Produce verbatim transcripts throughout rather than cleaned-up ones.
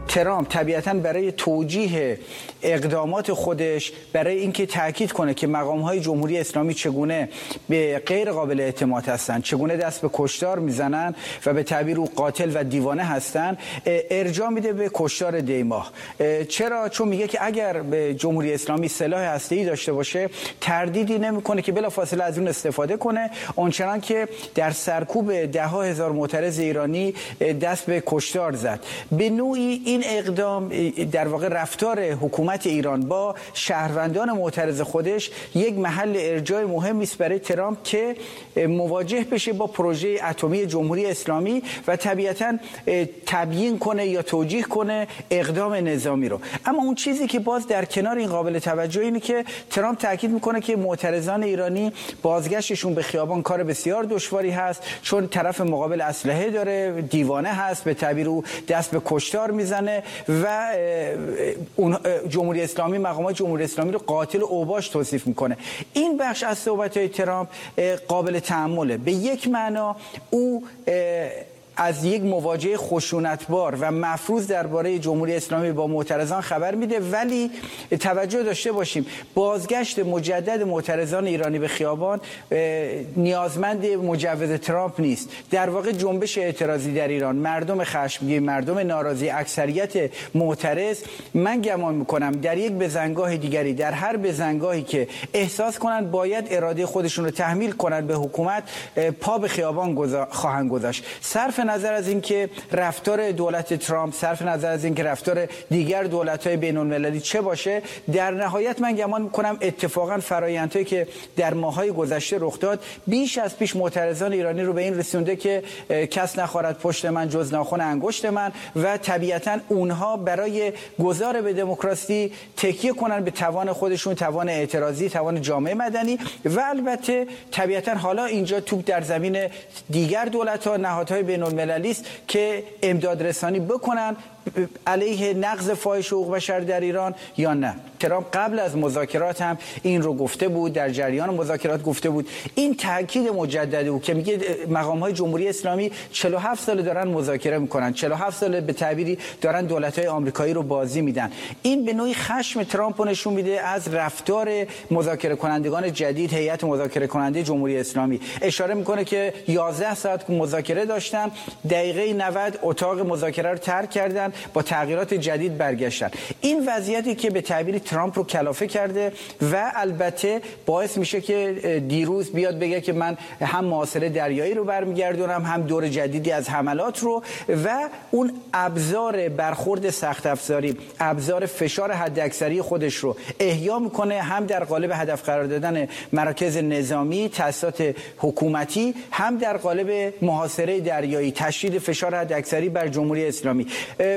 ترامپ طبیعتاً برای توجیه اقدامات خودش، برای اینکه تاکید کنه که مقام‌های جمهوری اسلامی چگونه به غیر قابل اعتماد هستند، چگونه دست به کشتار میزنن و به تعبیر او قاتل و دیوانه هستند، ارجاع میده به کشتار دیماه. چرا؟ چون میگه که اگر به جمهوری اسلامی سلاح هسته‌ای داشته باشه تردیدی نمیکنه که بلافاصله از اون استفاده کنه، اونچنان که در سرکوب ده ها هزار معترض ایرانی دست به کشتار زد. به نوعی این اقدام در واقع رفتار حکومت ایران با شهروندان معترض خودش یک محل ارجاع مهمی است برای ترامپ که مواجه بشه با پروژه اتمی جمهوری اسلامی و طبیعتاً تبیین کنه یا توجیه کنه اقدام نظامی رو. اما اون چیزی که باز در کنار این قابل توجه اینه که ترامپ تاکید میکنه که معترضان ایرانی بازگشتشون به خیابان کار بسیار دشواری هست، چون طرف مقابل اسلحه داره، دیوانه هست، به تعبیر او دست به کشتار میزنه و اون جمهوری اسلامی، مقامات جمهوری اسلامی رو قاتل و اوباش توصیف میکنه. این بخش از صحبت‌های ترامپ قابل تأمله. به یک معنا او از یک مواجهه خشونتبار و مفروض درباره جمهوری اسلامی با معترضان خبر میده، ولی توجه داشته باشیم بازگشت مجدد معترضان ایرانی به خیابان نیازمند مجوز ترامپ نیست. در واقع جنبش اعتراضی در ایران، مردم خشمگین، مردم ناراضی، اکثریت معترض، من گمان میکنم در یک بزنگاه دیگری، در هر بزنگاهی که احساس کنند باید اراده خودشون رو تحمیل کنند به حکومت، پا به خیابان گذا... خواهند گذاشت. صرف نظر از اینکه رفتار دولت ترامپ، صرف نظر از اینکه رفتار دیگر دولت‌های بین‌المللی چه باشه، در نهایت من گمان می‌کنم اتفاقا فرآیندهایی که در ماه‌های گذشته رخ داد بیش از پیش معترضان ایرانی رو به این رسونده که کس نخورد پشت من جز ناخن انگشت من و طبیعتاً اونها برای گذار به دموکراسی تکیه کنن به توان خودشون، توان اعتراضی، توان جامعه مدنی و البته طبیعتاً حالا اینجا توپ در زمین دیگر دولت‌ها، نهادهای بین‌المللی است که امداد رسانی بکنن علیه نقض فاحش حقوق بشر در ایران یا نه. ترامپ قبل از مذاکرات هم این رو گفته بود، در جریان مذاکرات گفته بود. این تاکید مجدد او که میگه مقام‌های جمهوری اسلامی چهل و هفت سال دارن مذاکره میکنن، چهل و هفت سال به تعبیری دارن دولت‌های آمریکایی رو بازی میدن، این به نوعی خشم ترامپ رو نشون میده از رفتار مذاکره کنندگان جدید، هیئت مذاکره کننده جمهوری اسلامی. اشاره میکنه که یازده ساعت مذاکره داشتن، دقیقه نود اتاق مذاکره رو ترک کردن، با تغییرات جدید برگشتن. این وضعیتی که به تعبیر ترامپ رو کلافه کرده و البته باعث میشه که دیروز بیاد بگه که من هم محاصره دریایی رو برمیگردونم، هم دور جدیدی از حملات رو، و اون ابزار برخورد سخت افزاری، ابزار فشار حداکثری خودش رو احیا میکنه، هم در قالب هدف قرار دادن مراکز نظامی، تأسیسات حکومتی، هم در قالب محاصره دریایی، تشدید فشار حداکثری بر جمهوری اسلامی.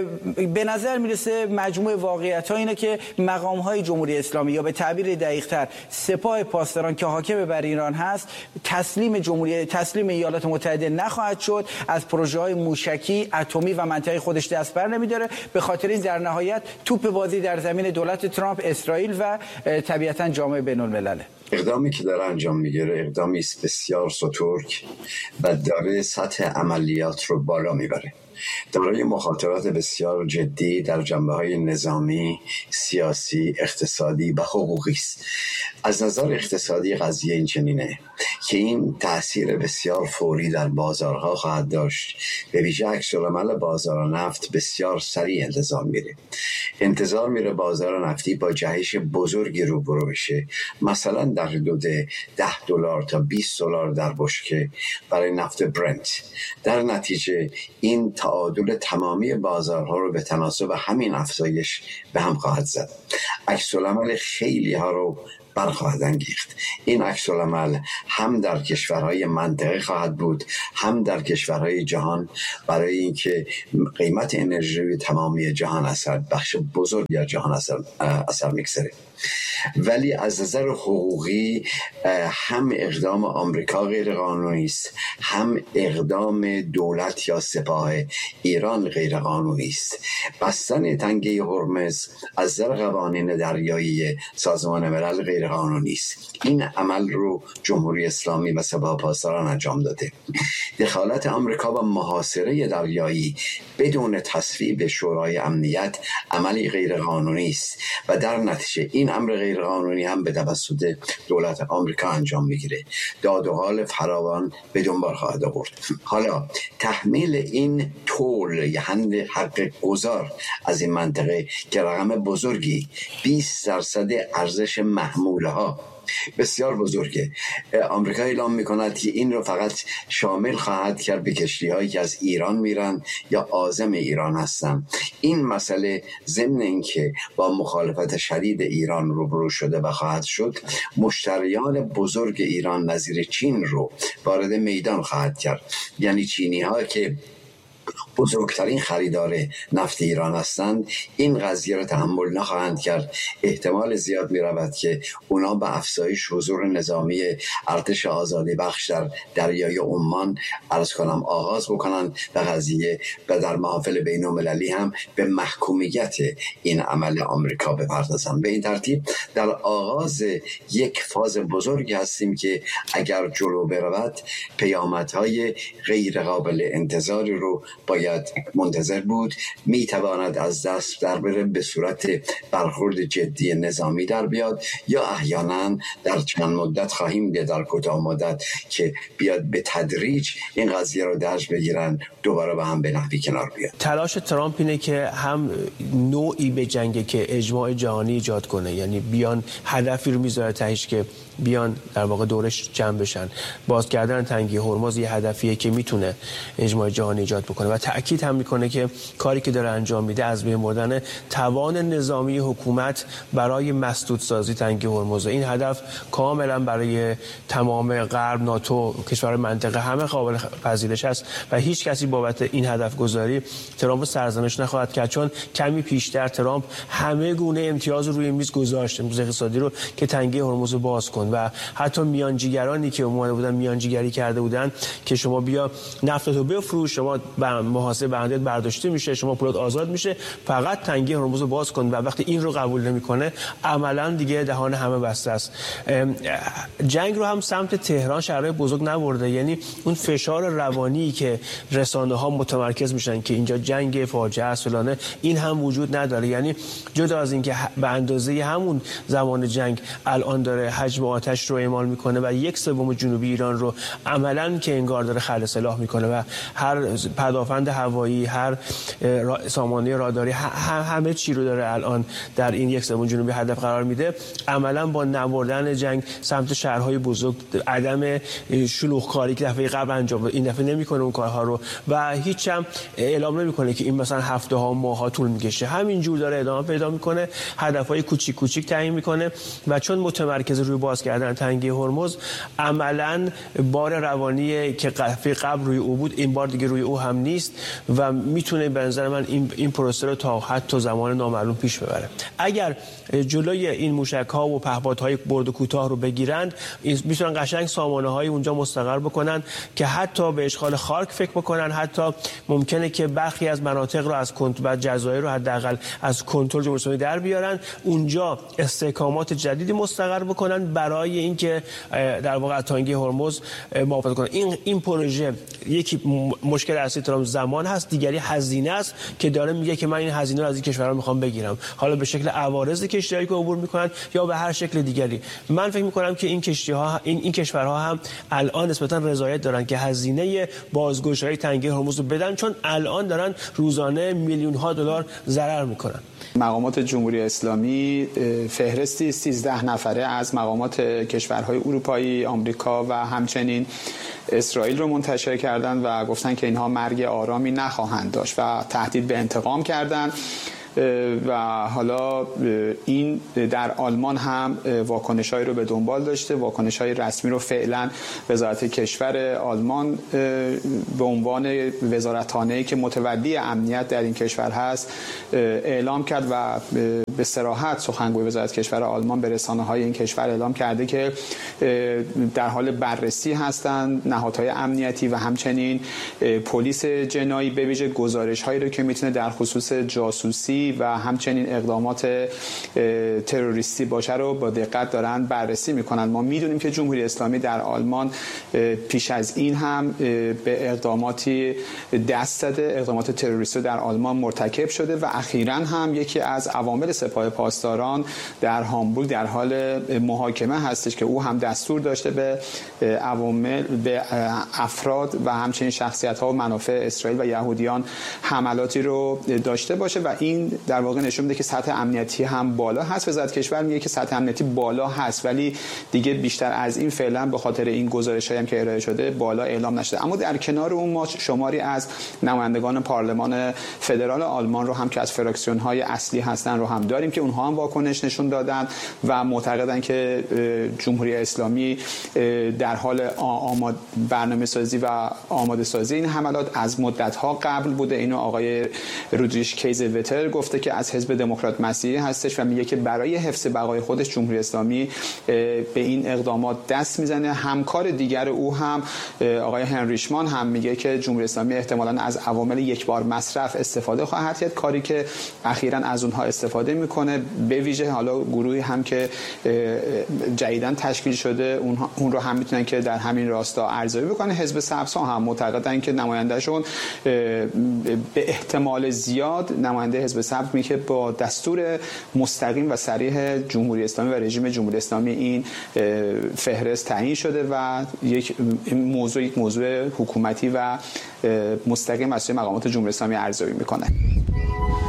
به نظر میرسه مجموع واقعیت‌ها اینه که مقام‌های جمهوری اسلامی یا به تعبیر دقیق‌تر سپاه پاسداران که حاکم بر ایران هست تسلیم جمهوری تسلیم ایالات متحده نخواهد شد، از پروژه‌های موشکی، اتمی و منطقه‌ای خودش دست بر نمی‌داره. به خاطر این در نهایت توپ بازی در زمین دولت ترامپ، اسرائیل و طبیعتاً جامعه بین‌الملله. اقدامی که داره انجام میگیره اقدامی است بسیار سترگ و داره سطح عملیات رو بالا میبره. دارای مخاطرات بسیار جدی در جنبه‌های نظامی، سیاسی، اقتصادی و حقوقی است. از نظر اقتصادی قضیه این چنینه که این تأثیر بسیار فوری در بازارها خواهد داشت. به ویژه عکس‌العمل بازار نفت بسیار سریع انتظار میره. انتظار میره بازار نفتی با جهش بزرگی روبرو بشه، مثلا در حدود ده دلار تا بیست دلار در بشکه برای نفت برنت. در نتیجه این تعادل تمامی بازارها رو به تناسب همین افزایش به هم خواهد زد. عکس‌العمل خیلی ها رو برخواهد انگیخت. این عکس‌العمل هم در کشورهای منطقه خواهد بود، هم در کشورهای جهان، برای اینکه قیمت انرژی تمامی جهان اثر بخش بزرگی از جهان اثر اثر میگذاره. ولی از نظر حقوقی هم اقدام آمریکا غیر قانونی است، هم اقدام دولت یا سپاه ایران غیر قانونی است. بستن تنگه هرمز از نظر قوانین دریایی سازمان ملل غیر غیرقانونی است. این عمل رو جمهوری اسلامی و سپاهپاسداران انجام داده. دخالت آمریکا و محاصره دریایی بدون تصویب شورای امنیت عملی غیرقانونی است و در نتیجه این امر غیرقانونی هم به توسط دولت آمریکا انجام میگیره. داد و حال فراوان به دنبال خواهد آورد. حالا تحمیل این تول یعنی حق گذار از این منطقه که رقم بزرگی بیست درصد ارزش محموله ها بسیار بزرگه. آمریکا اعلام میکند که این رو فقط شامل خواهد کرد به کشتی هایی که از ایران میرن یا عازم ایران هستن. این مسئله ضمن اینکه با مخالفت شدید ایران روبرو شده و خواهد شد، مشتریان بزرگ ایران نظیر چین رو وارد میدان خواهد کرد. یعنی چینی ها که بزرگترین خریدار نفت ایران هستند این قضیه را تحمل نخواهند کرد. احتمال زیاد می رود که اونا به افزایش حضور نظامی ارتش آزادی بخش در دریای عمان عرض کنم آغاز بکنند و قضیه و در محافل بین المللی هم به محکومیت این عمل آمریکا بپردازند. به این ترتیب در آغاز یک فاز بزرگی هستیم که اگر جلو برود پیامدهای غیر قابل انتظاری رو باید منتظر بود. می تواند از دست در بره به صورت برخورد جدی نظامی در بیاد یا احیانا در چند مدت خواهیم دید در کوتاه مدت که بیاد به تدریج این قضیه رو درج بگیرن دوباره با هم به نحوی کنار بیاد. تلاش ترامپ اینه که هم نوعی به جنگه که اجماع جهانی ایجاد کنه، یعنی بیان هدفی رو میذاره تهش که بیان در واقع دورش جمع بشن. باز کردن تنگی هرمز یه هدفیه که میتونه اجماع جهانی ایجاد بکنه و تأکید هم میکنه که کاری که داره انجام میده از بین بردن توان نظامی حکومت برای مسدودسازی تنگی هرمز. این هدف کاملا برای تمام غرب، ناتو، کشورهای منطقه همه قابل پذیرش است و هیچ کسی بابت این هدف گذاری ترامپ سرزنش نخواهد کرد، چون کمی پیشتر ترامپ همه گونه امتیاز رو روی میز گذاشت، امتیاز اقتصادی رو که تنگی هرمز باز کن و حتی میانجیگرانی که اومده بودن میانجیگری کرده بودن که شما بیا نفتتو بفروش، شما محاسبه بندت برداشته میشه، شما پولات آزاد میشه، فقط تنگی هرمز رو باز کن و وقتی این رو قبول نمیکنه عملا دیگه دهان همه بسته است. جنگ رو هم سمت تهران شهرهای بزرگ نبرده، یعنی اون فشار روانی که رسانه ها متمرکز میشن که اینجا جنگ فاجعه است فلانه، این هم وجود نداره. یعنی جدا از این که به اندازه همون زمان جنگ الان داره حجم آتش رو اعمال میکنه و یک سوم جنوبی ایران رو عملاً که انگار داره خلع سلاح میکنه و هر پدافند هوایی، هر سامانه راداری، همه چی رو داره الان در این یک سوم جنوبی هدف قرار میده. عملاً با نبردن جنگ سمت شهرهای بزرگ، عدم شلوغکاری که دفعه قبل انجام داد این دفعه نمیکنه اون کارها رو و هیچ هم اعلام نمیکنه که این مثلا هفته ها ماه ها طول میکشه، همینجور داره ادامه پیدا میکنه، هدفهای کوچیک کوچیک تعیین میکنه و چون متمرکز روی باز کردن تنگی هرمز عملاً بار روانی که دفعه قبل روی او بود این بار دیگه روی او هم نیست و میتونه به نظر من این این پروسه رو تا حتی زمان نامعلوم پیش ببره. اگر جلوی این موشک‌ها و پهپادهای برد و کوتاه رو بگیرند میتونن قشنگ سامانه‌های اونجا مستقر بکنن که حتی به اشغال خارک فکر بکنن، حتی ممکنه که برخی از مناطق رو از کنترل و جزایر رو حداقل از کنترل جمهوری اسلامی در بیارن، اونجا استحکامات جدیدی مستقر بکنن برای اینکه در واقع تنگی هرمز محافظت کنن. این این پروژه یکی مشکل اصلی ترامپ زمان هست، دیگری هزینه است که داره میگه که من این هزینه رو از این کشورها میخوام بگیرم، حالا به شکل عوارض کشتیایی که عبور میکنن یا به هر شکل دیگری. من فکر میکنم که این کشتی‌ها این این کشورها هم الان نسبتا رضایت دارن که هزینه بازگشایی تنگی هرمز رو بدن، چون الان دارن روزانه میلیون ها دلار ضرر میکنن. مقامات جمهوری اسلامی فهرستی سیزده نفره از مقامات کشورهای اروپایی، آمریکا و همچنین اسرائیل رو منتشر کردند و گفتن که اینها مرگ آرامی نخواهند داشت و تهدید به انتقام کردند. و حالا این در آلمان هم واکنش‌هایی رو به دنبال داشته. واکنش‌های رسمی رو فعلا وزارت کشور آلمان به عنوان وزارتخانه‌ای که متولی امنیت در این کشور هست اعلام کرد و به صراحت سخنگوی وزارت کشور آلمان به رسانه‌های این کشور اعلام کرده که در حال بررسی هستند نهادهای امنیتی و همچنین پلیس جنایی به ویژه گزارش‌هایی رو که میتونه در خصوص جاسوسی حکومتی و همچنین اقدامات تروریستی باشه رو با دقت دارن بررسی میکنن. ما میدونیم که جمهوری اسلامی در آلمان پیش از این هم به اقداماتی دست زده، اقدامات تروریستی در آلمان مرتکب شده و اخیراً هم یکی از عوامل سپاه پاسداران در هامبورگ در حال محاکمه هستش که او هم دستور داشته به عوامل به افراد و همچنین شخصیت‌ها و منافع اسرائیل و یهودیان حملاتی رو داشته باشه و این در واقع نشون میده که سطح امنیتی هم بالا هست. وزارت کشور میگه که سطح امنیتی بالا هست ولی دیگه بیشتر از این فعلا به خاطر این گزارش‌هایی هم که ارائه شده بالا اعلام نشده. اما در کنار اون ما شماری از نمایندگان پارلمان فدرال آلمان رو هم که از فراکسیون‌های اصلی هستن رو هم داریم که اونها هم واکنش نشون دادن و معتقدن که جمهوری اسلامی در حال آماد برنامه سازی و آماده سازی این حملات از مدت‌ها قبل بوده. اینو آقای رودریش کیزوتر گفته که از حزب دموکرات مسیحی هستش و میگه که برای حفظ بقای خودش جمهوری اسلامی به این اقدامات دست میزنه. همکار دیگر او هم آقای هنریشمان هم میگه که جمهوری اسلامی احتمالاً از عوامل یک بار مصرف استفاده خواهد کرد، کاری که اخیراً از اونها استفاده میکنه. به ویژه حالا گروهی هم که جدیداً تشکیل شده اون رو هم میتونن که در همین راستا ارزیابی بکنه. حزب سبزها هم معتقدن که نمایندهشون به احتمال زیاد نماینده حزب سبز میگه با دستور مستقیم و صریح جمهوری اسلامی و رژیم جمهوری اسلامی این فهرست تعیین شده و یک موضوع یک موضوع حکومتی و مستقیم از مقامات جمهوری اسلامی ارزیابی میکنه.